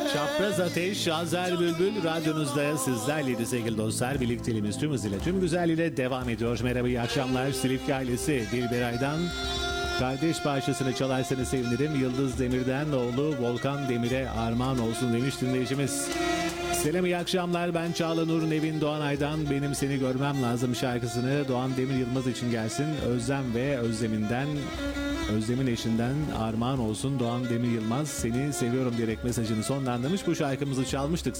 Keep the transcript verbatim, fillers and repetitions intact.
Çapraz Ateş, Şazer Bülbül radyonuzda sizlerleydi sevgili dostlar. Birlikteliğimiz tüm hızıyla, tüm güzelliğiyle devam ediyor. Merhaba, iyi akşamlar. Silifke ailesi Dilberay'dan kardeş parçasını çalarsanız sevinirim. Yıldız Demir'den oğlu Volkan Demir'e armağan olsun demiş dinleyicimiz. Selam, iyi akşamlar. Ben Çağla Nur Nevin Doğanay'dan Benim Seni Görmem Lazım şarkısını Doğan Demir Yılmaz için gelsin. Özlem ve Özlem'inden, Özlem'in eşinden armağan olsun. Doğan Demir Yılmaz seni seviyorum diyerek mesajını sonlandırmış. Bu şarkımızı çalmıştık